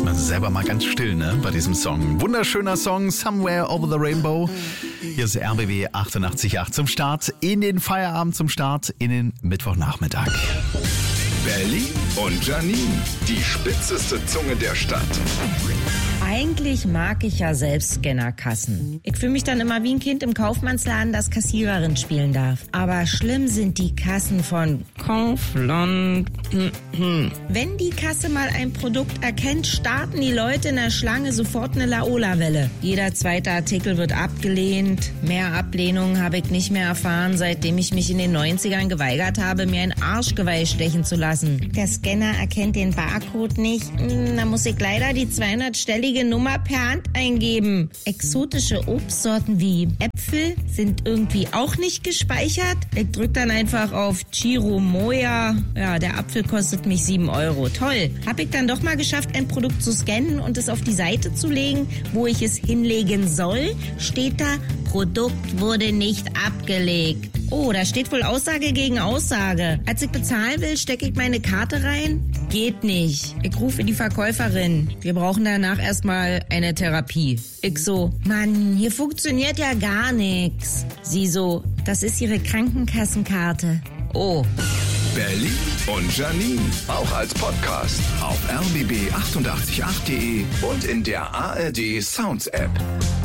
ist man selber mal ganz still, ne, bei diesem Song. Wunderschöner Song, Somewhere Over the Rainbow. Hier ist RBB 88.8 zum Start, in den Feierabend, zum Start, in den Mittwochnachmittag. Berlin und Janine, die spitzeste Zunge der Stadt. Eigentlich mag ich ja selbst Scannerkassen. Ich fühle mich dann immer wie ein Kind im Kaufmannsladen, das Kassiererin spielen darf. Aber schlimm sind die Kassen von Kaufland. Wenn die Kasse mal ein Produkt erkennt, starten die Leute in der Schlange sofort eine Laola-Welle. Jeder zweite Artikel wird abgelehnt. Mehr Ablehnungen habe ich nicht mehr erfahren, seitdem ich mich in den 90ern geweigert habe, mir ein Arschgeweih stechen zu lassen. Der Scanner erkennt den Barcode nicht. Da muss ich leider die 200-stellige Nummer per Hand eingeben. Exotische Obstsorten wie Äpfel sind irgendwie auch nicht gespeichert. Ich drücke dann einfach auf Chiro Moya. Ja, der Apfel kostet mich 7 Euro. Toll. Hab ich dann doch mal geschafft, ein Produkt zu scannen und es auf die Seite zu legen, wo ich es hinlegen soll, steht da, Produkt wurde nicht abgelegt. Oh, da steht wohl Aussage gegen Aussage. Als ich bezahlen will, stecke ich meine Karte rein? Geht nicht. Ich rufe die Verkäuferin. Wir brauchen danach erstmal eine Therapie. Ich so, Mann, hier funktioniert ja gar nichts. Sie so, das ist Ihre Krankenkassenkarte. Oh. Berlin und Janine, auch als Podcast auf rbb888.de und in der ARD Sounds App.